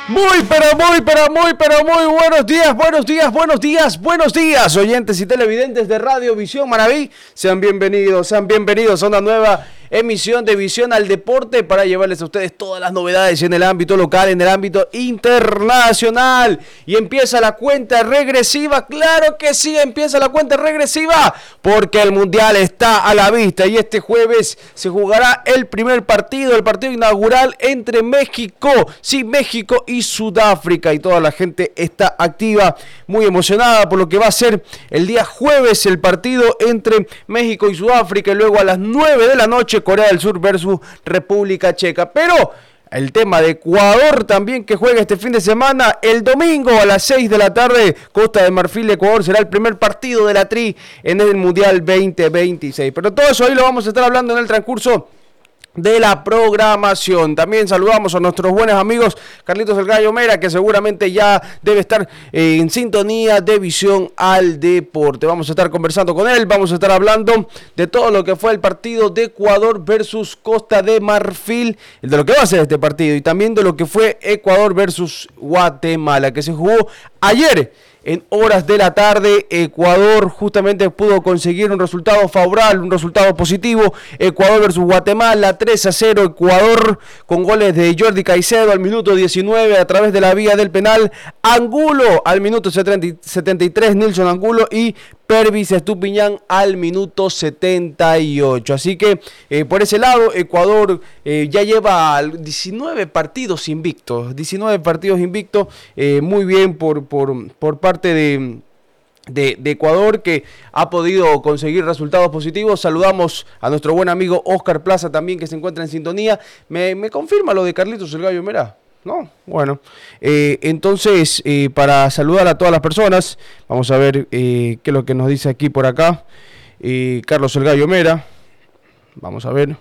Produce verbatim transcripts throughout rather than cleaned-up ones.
Muy, pero muy, pero muy, pero muy buenos días, buenos días, buenos días, buenos días, oyentes y televidentes de Radio Visión Maraví. Sean bienvenidos, sean bienvenidos a una nueva emisión de Visión al Deporte para llevarles a ustedes todas las novedades en el ámbito local, en el ámbito internacional. Y empieza la cuenta regresiva, claro que sí, empieza la cuenta regresiva, porque el Mundial está a la vista y este jueves se jugará el primer partido, el partido inaugural entre México, sí, México y Sudáfrica, y toda la gente está activa, muy emocionada por lo que va a ser el día jueves el partido entre México y Sudáfrica, y luego a las nueve de la noche Corea del Sur versus República Checa. Pero el tema de Ecuador también, que juega este fin de semana, el domingo a las seis de la tarde, Costa de Marfil, Ecuador, será el primer partido de la Tri en el Mundial veinte veintiséis. Pero todo eso ahí lo vamos a estar hablando en el transcurso de la programación. También saludamos a nuestros buenos amigos Carlitos el Gallo Mera, que seguramente ya debe estar eh, en sintonía de Visión al Deporte. Vamos a estar conversando con él, vamos a estar hablando de todo lo que fue el partido de Ecuador versus Costa de Marfil, de lo que va a ser este partido, y también de lo que fue Ecuador versus Guatemala, que se jugó ayer. En horas de la tarde, Ecuador justamente pudo conseguir un resultado favorable, un resultado positivo. Ecuador versus Guatemala, tres a cero, Ecuador con goles de Jordi Caicedo al minuto diecinueve a través de la vía del penal. Angulo al minuto setenta y tres, Nilson Angulo, y Pervis Estupiñán al minuto setenta y ocho. Así que eh, por ese lado, Ecuador eh, ya lleva diecinueve partidos invictos. diecinueve partidos invictos. Eh, muy bien por, por, por parte de, de, de Ecuador, que ha podido conseguir resultados positivos. Saludamos a nuestro buen amigo Oscar Plaza también, que se encuentra en sintonía. ¿Me, me confirma lo de Carlitos el Gallo Mera? No, bueno, eh, entonces eh, para saludar a todas las personas, vamos a ver eh, qué es lo que nos dice aquí por acá eh, Carlos el Gallo Mera. Vamos a ver,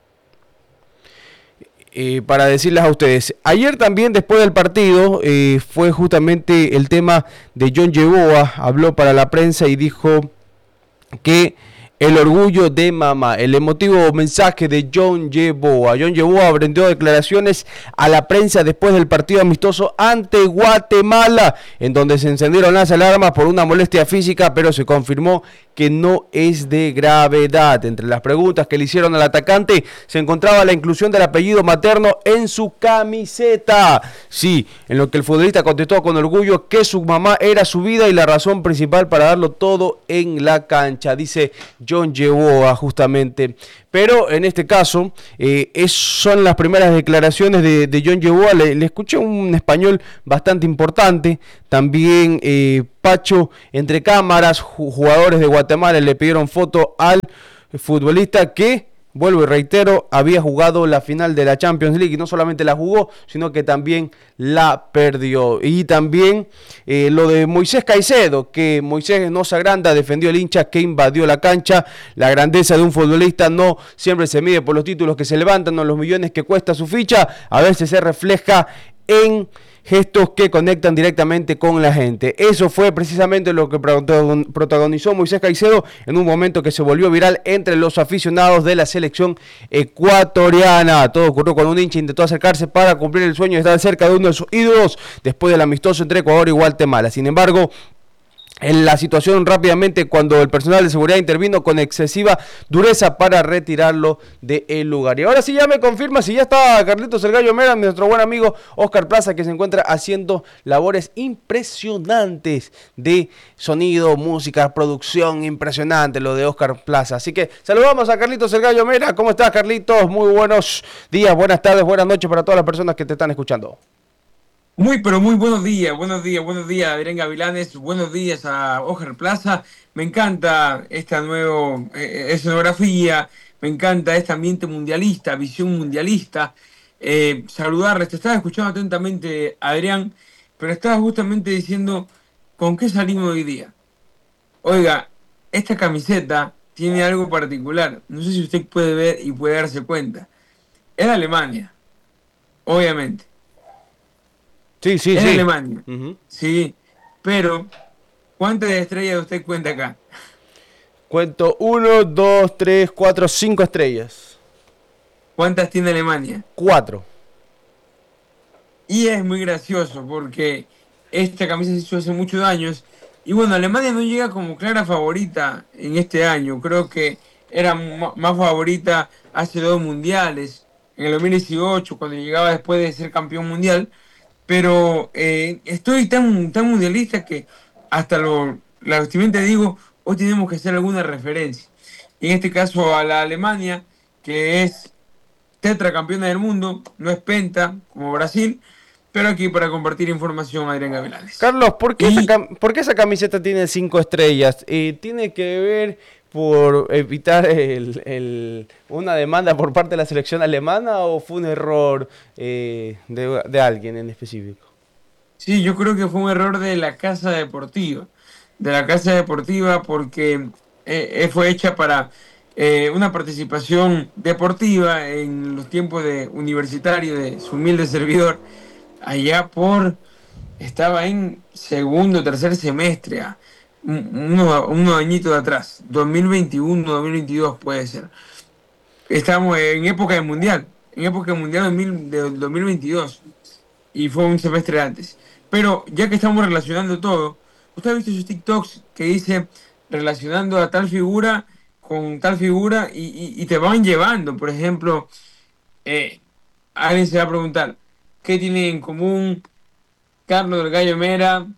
eh, para decirles a ustedes, ayer también después del partido eh, fue justamente el tema de John Yeboah. Habló para la prensa y dijo que el orgullo de mamá, el emotivo mensaje de John Yeboah. John Yeboah brindó declaraciones a la prensa después del partido amistoso ante Guatemala, en donde se encendieron las alarmas por una molestia física, pero se confirmó que no es de gravedad. Entre las preguntas que le hicieron al atacante se encontraba la inclusión del apellido materno en su camiseta. Sí, en lo que el futbolista contestó con orgullo que su mamá era su vida y la razón principal para darlo todo en la cancha, dice John Yeboah justamente. Pero en este caso eh, es, son las primeras declaraciones de, de John Yeboah. Le, le escuché un español bastante importante. También eh, Pacho entre cámaras, jugadores de Guatemala le pidieron foto al futbolista que, vuelvo y reitero, había jugado la final de la Champions League, y no solamente la jugó, sino que también la perdió. Y también eh, lo de Moisés Caicedo, que Moisés no se agranda, defendió el hincha que invadió la cancha. La grandeza de un futbolista no siempre se mide por los títulos que se levantan o los millones que cuesta su ficha, a veces se refleja en gestos que conectan directamente con la gente. Eso fue precisamente lo que protagonizó Moisés Caicedo en un momento que se volvió viral entre los aficionados de la selección ecuatoriana. Todo ocurrió cuando un hincha intentó acercarse para cumplir el sueño de estar cerca de uno de sus ídolos después del amistoso entre Ecuador y Guatemala. Sin embargo, en la situación rápidamente, cuando el personal de seguridad intervino con excesiva dureza para retirarlo del lugar. Y ahora sí ya me confirma si ya está Carlitos el Gallo Mera, nuestro buen amigo Oscar Plaza, que se encuentra haciendo labores impresionantes de sonido, música, producción, impresionante lo de Oscar Plaza. Así que saludamos a Carlitos el Gallo Mera. ¿Cómo estás, Carlitos? Muy buenos días, buenas tardes, buenas noches para todas las personas que te están escuchando. Muy, pero muy buenos días, buenos días, buenos días, Adrián Gavilanes, buenos días a Oscar Plaza. Me encanta esta nueva eh, escenografía, me encanta este ambiente mundialista, visión mundialista. Eh, saludarles, te estaba escuchando atentamente, Adrián, pero estaba justamente diciendo con qué salimos hoy día. Oiga, esta camiseta tiene algo particular, no sé si usted puede ver y puede darse cuenta. Es de Alemania, obviamente. Sí, sí, es sí. de Alemania, uh-huh. Sí, pero ¿cuántas estrellas usted cuenta acá? Cuento uno, dos, tres, cuatro, cinco estrellas. ¿Cuántas tiene Alemania? Cuatro. Y es muy gracioso porque esta camisa se hizo hace muchos años. Y bueno, Alemania no llega como clara favorita en este año. Creo que era ma- más favorita hace dos mundiales, en el dos mil dieciocho, cuando llegaba después de ser campeón mundial. Pero eh, estoy tan, tan mundialista que hasta lo, la vestimenta digo, hoy tenemos que hacer alguna referencia. Y en este caso a la Alemania, que es tetracampeona del mundo, no es penta como Brasil, pero aquí para compartir información Adrián Gavilanes. Carlos, ¿por qué esa, Y cam- por qué esa camiseta tiene cinco estrellas? Eh, ¿tiene que ver por evitar el- el- una demanda por parte de la selección alemana o fue un error eh, de, de alguien en específico? sí, yo creo que fue un error de la casa deportiva, de la casa deportiva porque eh, eh, fue hecha para eh, una participación deportiva en los tiempos de universitario de su humilde servidor, allá por, estaba en segundo, tercer semestre, ah, un- unos unos añitos de atrás, dos mil veintiuno, dos mil veintidós puede ser. Estamos en época de mundial, en época de mundial dos mil de dos mil veintidós y fue un semestre antes. Pero ya que estamos relacionando todo, ¿usted ha visto esos TikToks que dice relacionando a tal figura con tal figura y, y- y te van llevando? Por ejemplo, eh, alguien se va a preguntar, ¿qué tiene en común Carlos del Gallo Mera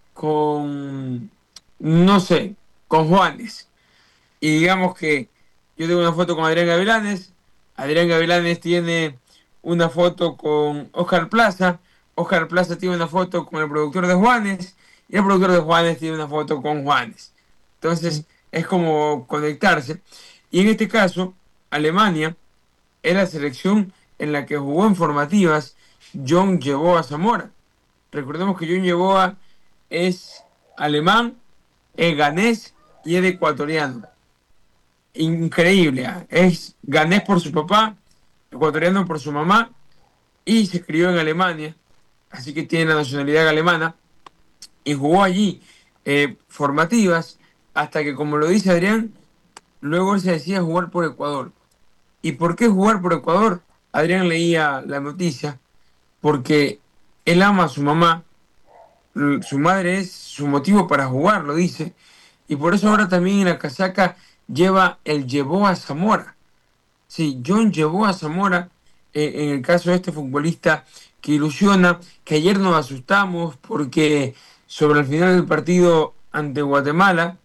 con, no sé, con Juanes? Y digamos que yo tengo una foto con Adrián Gavilanes, Adrián Gavilanes tiene una foto con Oscar Plaza, Oscar Plaza tiene una foto con el productor de Juanes, y el productor de Juanes tiene una foto con Juanes. Entonces es como conectarse. Y en este caso, Alemania es la selección en la que jugó en formativas John Yeboah Zamora. Recordemos que John Yeboah es alemán, es ganés y es ecuatoriano. Increíble, ¿ah? Es ganés por su papá, ecuatoriano por su mamá y se crió en Alemania, así que tiene la nacionalidad alemana y jugó allí eh, formativas hasta que, como lo dice Adrián, luego él se decía jugar por Ecuador. ¿Y por qué jugar por Ecuador? Adrián leía la noticia porque él ama a su mamá, l- su madre es su motivo para jugar, lo dice, y por eso ahora también en la casaca lleva el llevó a Zamora. Sí, John llevó a Zamora, eh, en el caso de este futbolista que ilusiona, que ayer nos asustamos porque sobre el final del partido ante Guatemala,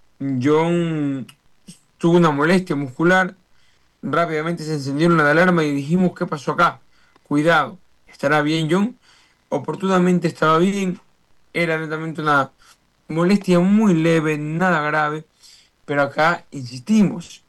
John tuvo una molestia muscular, rápidamente se encendieron la alarma y dijimos, ¿qué pasó acá? Cuidado, ¿estará bien John? Oportunamente estaba bien, era netamente una molestia muy leve, nada grave, pero acá insistimos,